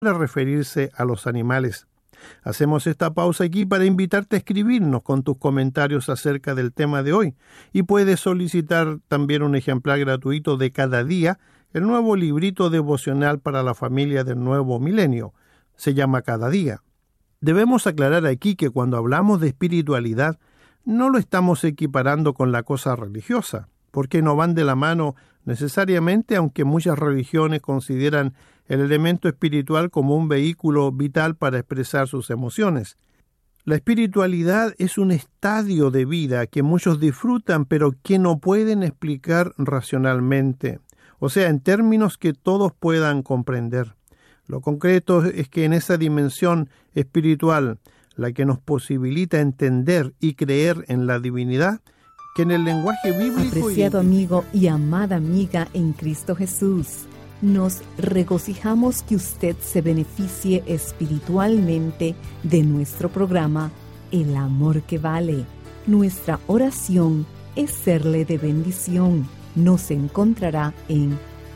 referirse a los animales. Hacemos esta pausa aquí para invitarte a escribirnos con tus comentarios acerca del tema de hoy, y puedes solicitar también un ejemplar gratuito de Cada Día, el nuevo librito devocional para la familia del nuevo milenio. Se llama Cada Día. Debemos aclarar aquí que cuando hablamos de espiritualidad, no lo estamos equiparando con la cosa religiosa, porque no van de la mano necesariamente, aunque muchas religiones consideran el elemento espiritual como un vehículo vital para expresar sus emociones. La espiritualidad es un estadio de vida que muchos disfrutan, pero que no pueden explicar racionalmente, o sea, en términos que todos puedan comprender. Lo concreto es que en esa dimensión espiritual, la que nos posibilita entender y creer en la divinidad, que en el lenguaje bíblico... Apreciado amigo y amada amiga en Cristo Jesús, nos regocijamos que usted se beneficie espiritualmente de nuestro programa El Amor que Vale. Nuestra oración es serle de bendición. Nos encontrará en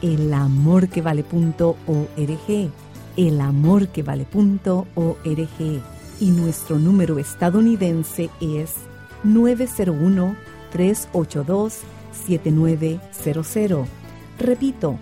elamorquevale.org, elamorquevale.org, y nuestro número estadounidense es 901-382-7900. Repito,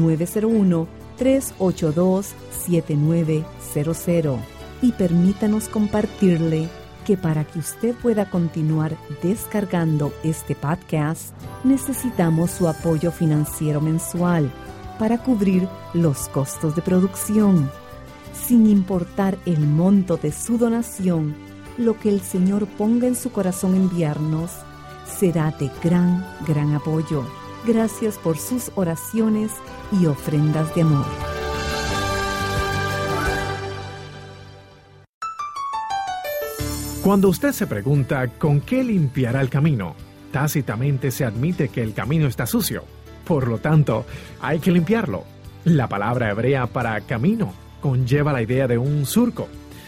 901-382-7900. Y permítanos compartirle que para que usted pueda continuar descargando este podcast, necesitamos su apoyo financiero mensual para cubrir los costos de producción. Sin importar el monto de su donación, lo que el Señor ponga en su corazón enviarnos será de gran apoyo. Gracias por sus oraciones y ofrendas de amor. Cuando usted se pregunta con qué limpiará el camino, tácitamente se admite que el camino está sucio. Por lo tanto, hay que limpiarlo. La palabra hebrea para camino conlleva la idea de un surco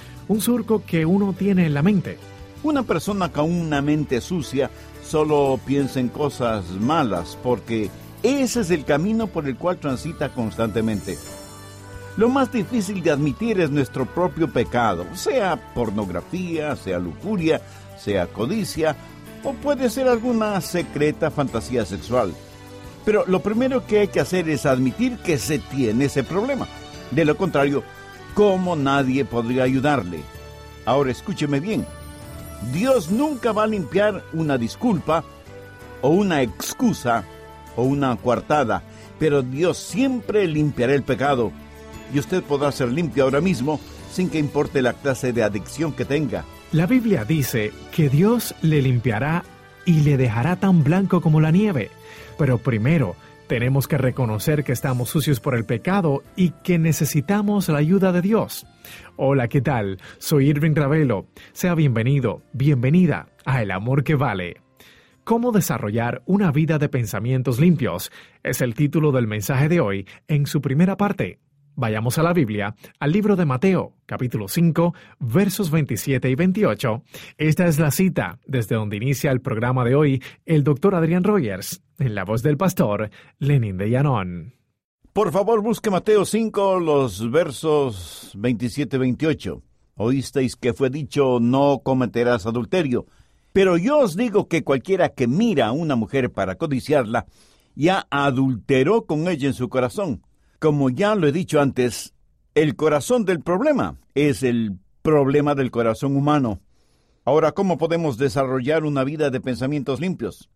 que uno tiene en la mente. Una persona con una mente sucia solo piensa en cosas malas, porque ese es el camino por el cual transita constantemente. Lo más difícil de admitir es nuestro propio pecado, sea pornografía, sea lujuria, sea codicia, o puede ser alguna secreta fantasía sexual. Pero lo primero que hay que hacer es admitir que se tiene ese problema. De lo contrario, ¿cómo nadie podría ayudarle? Ahora escúcheme bien. Dios nunca va a limpiar una disculpa, o una excusa, o una coartada, pero Dios siempre limpiará el pecado. Y usted podrá ser limpio ahora mismo, sin que importe la clase de adicción que tenga. La Biblia dice que Dios le limpiará y le dejará tan blanco como la nieve. Pero primero, tenemos que reconocer que estamos sucios por el pecado y que necesitamos la ayuda de Dios. Hola, ¿qué tal? Soy Irving Ravelo. Sea bienvenido, bienvenida a El Amor que Vale. ¿Cómo desarrollar una vida de pensamientos limpios? Es el título del mensaje de hoy en su primera parte. Vayamos a la Biblia, al libro de Mateo, capítulo 5, versos 27 y 28. Esta es la cita desde donde inicia el programa de hoy el Dr. Adrián Rogers, en la voz del pastor Lenín de Llanón. Por favor, busque Mateo 5, los versos 27 y 28. Oísteis que fue dicho, no cometerás adulterio. Pero yo os digo que cualquiera que mira a una mujer para codiciarla, ya adulteró con ella en su corazón. Como ya lo he dicho antes, el corazón del problema es el problema del corazón humano. Ahora, ¿cómo podemos desarrollar una vida de pensamientos limpios?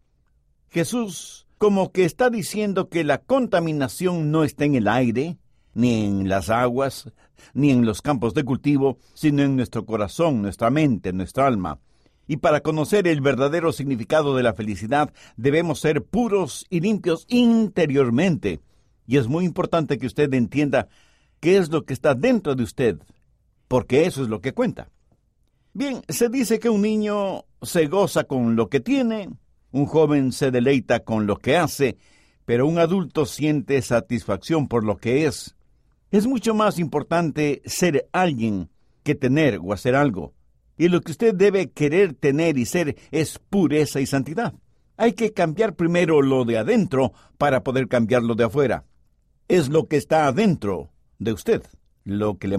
Jesús como que está diciendo que la contaminación no está en el aire, ni en las aguas, ni en los campos de cultivo, sino en nuestro corazón, nuestra mente, nuestra alma. Y para conocer el verdadero significado de la felicidad, debemos ser puros y limpios interiormente. Y es muy importante que usted entienda qué es lo que está dentro de usted, porque eso es lo que cuenta. Bien, se dice que un niño se goza con lo que tiene, un joven se deleita con lo que hace, pero un adulto siente satisfacción por lo que es. Es mucho más importante ser alguien que tener o hacer algo. Y lo que usted debe querer tener y ser es pureza y santidad. Hay que cambiar primero lo de adentro para poder cambiar lo de afuera. Es lo que está adentro de usted lo que le